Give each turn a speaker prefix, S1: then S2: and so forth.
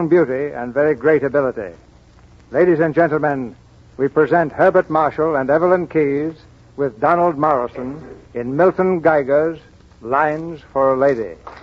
S1: strong beauty and very great ability. Ladies and gentlemen, we present Herbert Marshall and Evelyn Keyes with Donald Morrison in Milton Geiger's Lines for a Lady.